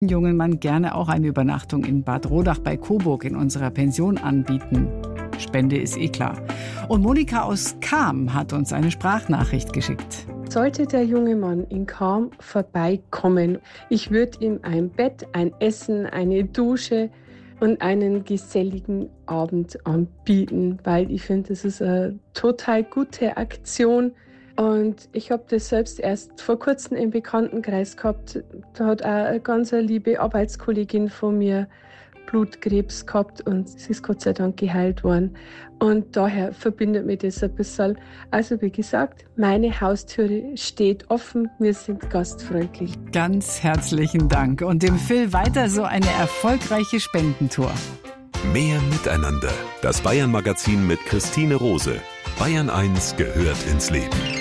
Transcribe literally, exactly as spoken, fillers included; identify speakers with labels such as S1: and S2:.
S1: jungen Mann gerne auch eine Übernachtung in Bad Rodach bei Coburg in unserer Pension anbieten. Spende ist eh klar. Und Monika aus Cham hat uns eine Sprachnachricht geschickt.
S2: Sollte der junge Mann in Cham vorbeikommen, ich würde ihm ein Bett, ein Essen, eine Dusche und einen geselligen Abend anbieten, weil ich finde, das ist eine total gute Aktion. Und ich habe das selbst erst vor kurzem im Bekanntenkreis gehabt. Da hat auch eine ganz liebe Arbeitskollegin von mir Blutkrebs gehabt und sie ist Gott sei Dank geheilt worden. Und daher verbindet mich das ein bisschen. Also wie gesagt, meine Haustüre steht offen, wir sind gastfreundlich.
S1: Ganz herzlichen Dank und dem Phil weiter so eine erfolgreiche Spendentour.
S3: Mehr Miteinander. Das Bayern-Magazin mit Christine Rose. Bayern eins gehört ins Leben.